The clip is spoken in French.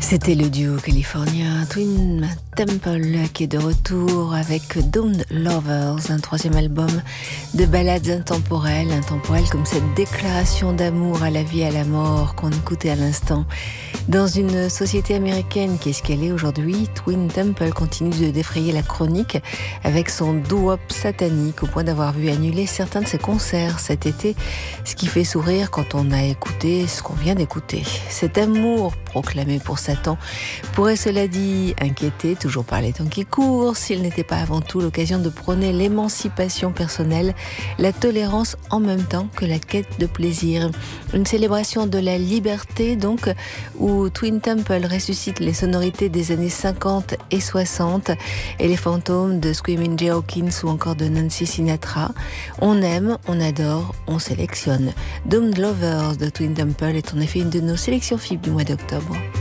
C'était le duo californien Twin Temple qui est de retour avec Doomed Lovers, un troisième album de ballades intemporelles comme cette déclaration d'amour à la vie et à la mort qu'on écoutait à l'instant. Dans une société américaine qui est ce qu'elle est aujourd'hui, Twin Temple continue de défrayer la chronique avec son doo-wop satanique au point d'avoir vu annuler certains de ses concerts cet été, ce qui fait sourire quand on a écouté ce qu'on vient d'écouter. Cet amour proclamé pour Satan pourrait, cela dit, inquiéter, toujours par les temps qui courent, s'il n'était pas avant tout l'occasion de prôner l'émancipation personnelle, la tolérance en même temps que la quête de plaisir. Une célébration de la liberté, donc, où Twin Temple ressuscite les sonorités des années 50 et 60 et les fantômes de Screaming Jay Hawkins ou encore de Nancy Sinatra. On aime, on adore, on sélectionne. Doomed Lovers de Twin Temple est en effet une de nos sélections FIB du mois d'octobre.